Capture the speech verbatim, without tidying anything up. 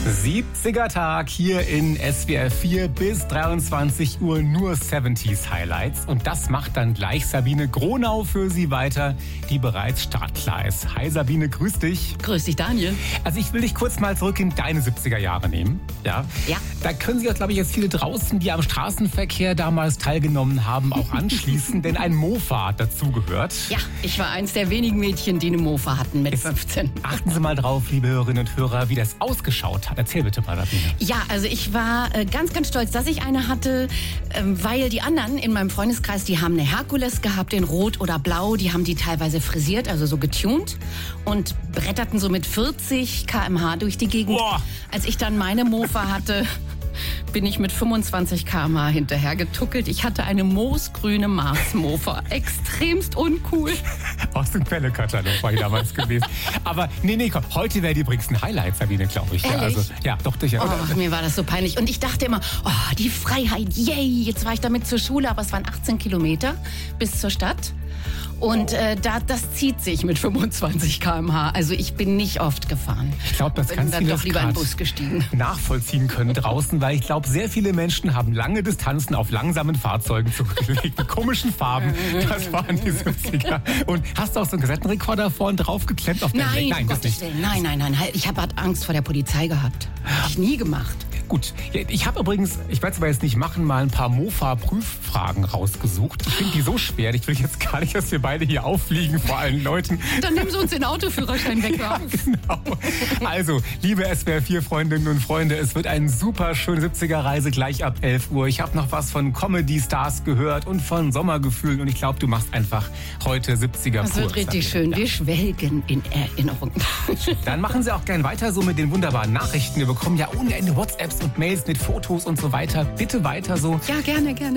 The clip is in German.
siebziger Tag hier in S W R vier bis dreiundzwanzig Uhr nur siebziger Highlights. Und das macht dann gleich Sabine Gronau für Sie weiter, die bereits startklar ist. Hi Sabine, grüß dich. Grüß dich, Daniel. Also ich will dich kurz mal zurück in deine siebziger Jahre nehmen. Ja. Ja. Da können sich auch, glaube ich, jetzt viele draußen, die am Straßenverkehr damals teilgenommen haben, auch anschließen, denn ein Mofa hat dazugehört. Ja, ich war eins der wenigen Mädchen, die eine Mofa hatten mit fünfzehn. Achten Sie mal drauf, liebe Hörerinnen und Hörer, wie das ausgeschaut hat. Erzähl bitte mal, Sabine. Ja, also ich war äh, ganz, ganz stolz, dass ich eine hatte, ähm, weil die anderen in meinem Freundeskreis, die haben eine Herkules gehabt in Rot oder Blau, die haben die teilweise frisiert, also so getuned und bretterten so mit vierzig Kilometer pro Stunde durch die Gegend. Boah. Als ich dann meine Mofa hatte, bin ich mit fünfundzwanzig Kilometer pro Stunde hinterher getuckelt. Ich hatte eine moosgrüne Mars-Mofa. Extremst uncool. Aus dem Quellekatalog war ich damals gewesen. Aber nee, nee, komm, heute wäre die übrigens ein Highlight, Sabine, glaube ich. Ja, Ehrlich? also, ja, doch, sicher. Oh, mir war das so peinlich. Und ich dachte immer, oh, die Freiheit, yay. Jetzt war ich damit zur Schule, aber es waren achtzehn Kilometer bis zur Stadt. Und äh, da, das zieht sich mit fünfundzwanzig Kilometer pro Stunde. Also ich bin nicht oft gefahren. Ich glaube, das bin ganz dann viele doch lieber in den Bus gestiegen. nachvollziehen können draußen, weil ich glaube, sehr viele Menschen haben lange Distanzen auf langsamen Fahrzeugen zurückgelegt, mit komischen Farben. Das waren die siebziger. Und hast du auch so einen Kassettenrekorder vorne draufgeklemmt auf dein Nein, Nein, um das Gottes nicht. Willen. Nein, nein, nein. Halt, ich habe halt Angst vor der Polizei gehabt. Hab ich nie gemacht. Gut, ich habe übrigens, ich werde es aber jetzt nicht machen, mal ein paar Mofa-Prüffragen rausgesucht. Ich finde die so schwer, ich will jetzt gar nicht, dass wir beide hier auffliegen vor allen Leuten. Dann nehmen Sie uns den Autoführerschein weg. Ja, genau. Also, liebe S W R vier Freundinnen und Freunde, es wird eine super schöne siebziger-Reise gleich ab elf Uhr. Ich habe noch was von Comedy-Stars gehört und von Sommergefühlen und ich glaube, du machst einfach heute siebziger Das pur. wird richtig schön. Ja. Wir schwelgen in Erinnerung. Dann machen Sie auch gern weiter so mit den wunderbaren Nachrichten. Wir bekommen ja ohne Ende WhatsApps und Mails mit Fotos und so weiter. Bitte weiter so. Ja, gerne, gerne.